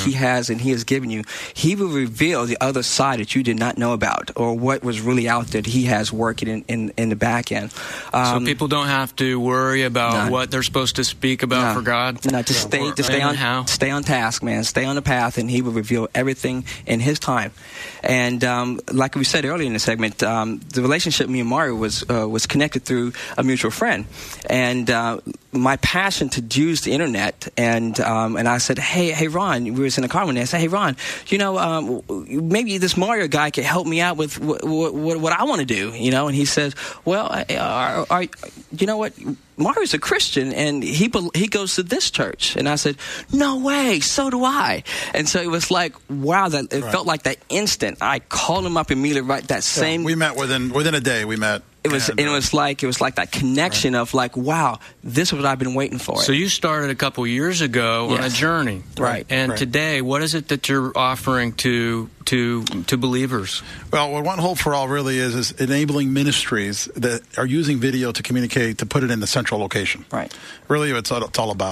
he has and he has given you, he will reveal the other side that you did not know about, or what was really out there that he has working in the back end. So people don't have to worry about what they're supposed to speak about for God? No, just stay on task, man. Stay on the path, and he will reveal everything in his time. And like we said earlier in the segment, the relationship me and Mario was connected through a mutual friend. And my passion to use the internet, and I said, hey Ron, we were in the car one day. I said, hey Ron, maybe this Mario guy could help me out with what I want to do, And he says, well, you know what? Mario's a Christian, and he goes to this church. And I said, no way, so do I. And so it was like, wow, it felt like that instant. I called him up immediately, right, that same... We met within a day, we met. It was like that connection of like, wow, this is what I've been waiting for. So you started a couple years ago on a journey, right? And today, what is it that you're offering to believers? Well, what One Hope for All really is enabling ministries that are using video to communicate, to put it in the central location. Right. Really, it's all about.